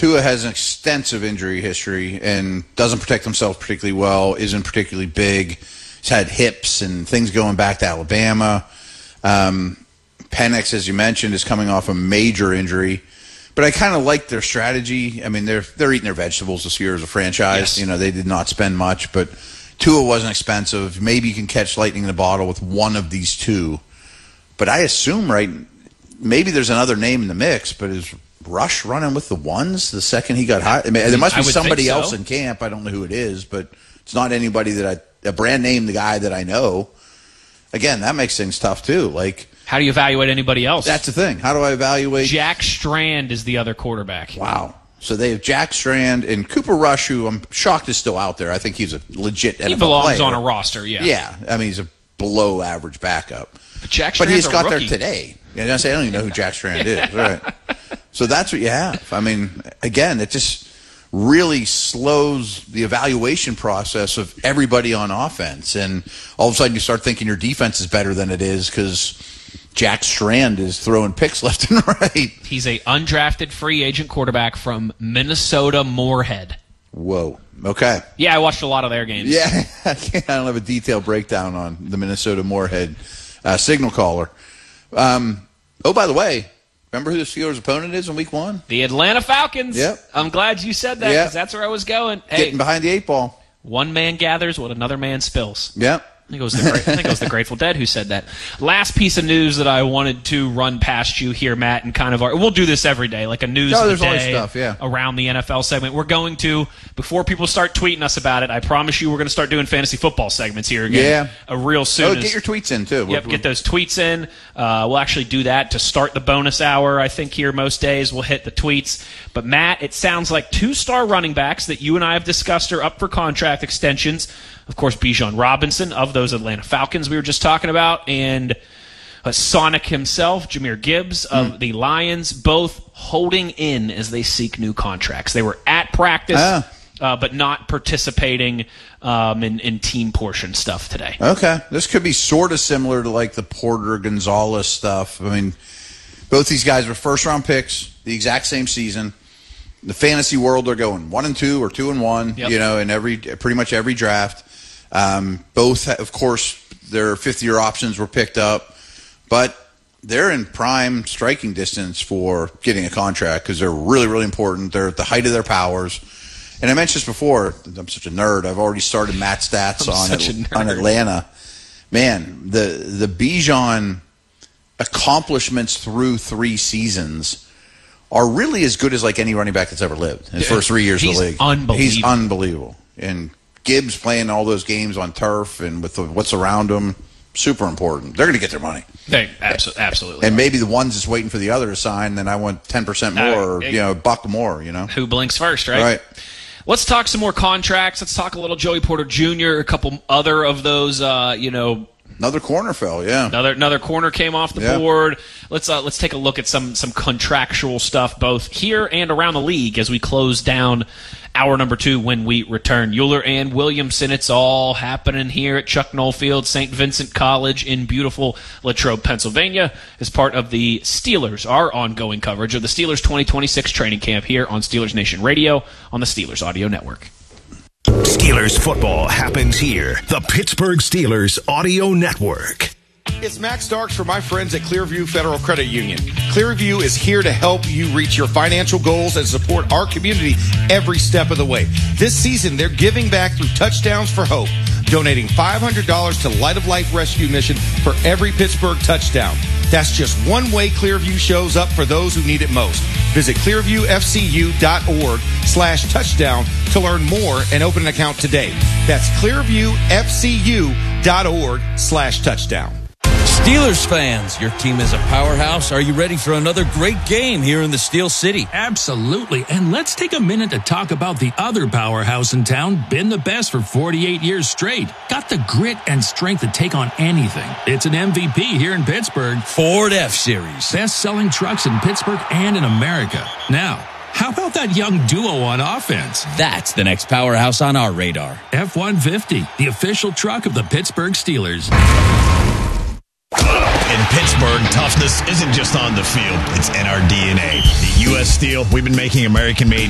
Tua has an extensive injury history and doesn't protect himself particularly well, isn't particularly big. He's had hips and things going back to Alabama. Penix, as you mentioned, is coming off a major injury. But I kind of like their strategy. I mean, they're eating their vegetables this year as a franchise. Yes. They did not spend much, but Tua wasn't expensive. Maybe you can catch lightning in a bottle with one of these two. But I assume, maybe there's another name in the mix, but is Rush running with the ones the second he got hot? I mean, there must be somebody else in camp. I don't know who it is, but it's not anybody a brand name, the guy that I know. Again, that makes things tough too. How do you evaluate anybody else? That's the thing. How do I evaluate? Jack Strand is the other quarterback. Wow. So they have Jack Strand and Cooper Rush, who I'm shocked is still out there. I think he's a legit NFL player. He belongs on a roster, yeah. Yeah. I mean, he's a below-average backup. But he's got there today. I don't even know who Jack Strand is. Right. So that's what you have. I mean, again, it just really slows the evaluation process of everybody on offense. And all of a sudden you start thinking your defense is better than it is because Jack Strand is throwing picks left and right. He's a undrafted free agent quarterback from Minnesota Moorhead. Whoa. Okay. Yeah, I watched a lot of their games. Yeah, I don't have a detailed breakdown on the Minnesota Moorhead signal caller. Oh, by the way, remember who the Steelers' opponent is in Week 1? The Atlanta Falcons. Yep. I'm glad you said that because that's where I was going. Getting behind the 8 ball. One man gathers what another man spills. Yep. I think it was the Grateful Dead who said that. Last piece of news that I wanted to run past you here, Matt, and we'll do this every day, like a news of the day stuff, around the NFL segment. We're going to, before people start tweeting us about it, I promise you we're going to start doing fantasy football segments here again. Yeah. Real soon. Get your tweets in, too. Yep, get those tweets in. We'll actually do that to start the bonus hour, I think, here most days. We'll hit the tweets. But, Matt, it sounds like 2-star running backs that you and I have discussed are up for contract extensions. Of course, Bijan Robinson of those Atlanta Falcons we were just talking about, and Sonic himself, Jahmyr Gibbs of the Lions, both holding in as they seek new contracts. They were at practice, but not participating in team portion stuff today. Okay. This could be sort of similar to the Porter-Gonzalez stuff. I mean, both these guys were first-round picks, the exact same season. The fantasy world, they're going 1-2 or 2-1, in pretty much every draft. Both, of course, their fifth-year options were picked up, but they're in prime striking distance for getting a contract because they're really, really important. They're at the height of their powers. And I mentioned this before. I'm such a nerd. I've already started Matt Stats on Atlanta. Man, the Bijan accomplishments through 3 seasons are really as good as any running back that's ever lived in his first 3 years of the league. He's unbelievable. And Gibbs playing all those games on turf and with what's around him, super important. They're going to get their money. They absolutely. And maybe the one's just waiting for the other to sign, then I want 10% more or a buck more, Who blinks first, right? Right. Let's talk some more contracts. Let's talk a little Joey Porter Jr., a couple other of those, Another corner fell, yeah. Another corner came off the board. Let's take a look at some contractual stuff both here and around the league as we close down hour number 2 when we return. Euler and Williamson, it's all happening here at Chuck Noll Field, St. Vincent College in beautiful Latrobe, Pennsylvania, as part of the Steelers, our ongoing coverage of the Steelers 2026 training camp here on Steelers Nation Radio on the Steelers Audio Network. Steelers football happens here. The Pittsburgh Steelers Audio Network. It's Max Starks for my friends at Clearview Federal Credit Union. Clearview is here to help you reach your financial goals and support our community every step of the way. This season, they're giving back through Touchdowns for Hope, donating $500 to Light of Life Rescue Mission for every Pittsburgh touchdown. That's just one way Clearview shows up for those who need it most. Visit clearviewfcu.org/touchdown to learn more and open an account today. That's clearviewfcu.org/touchdown. Steelers fans, your team is a powerhouse. Are you ready for another great game here in the Steel City? Absolutely. And let's take a minute to talk about the other powerhouse in town, been the best for 48 years straight. Got the grit and strength to take on anything. It's an MVP here in Pittsburgh. Ford F-Series. Best-selling trucks in Pittsburgh and in America. Now, how about that young duo on offense? That's the next powerhouse on our radar. F-150, the official truck of the Pittsburgh Steelers. In Pittsburgh, toughness isn't just on the field, it's in our DNA. At U.S. Steel, we've been making American-made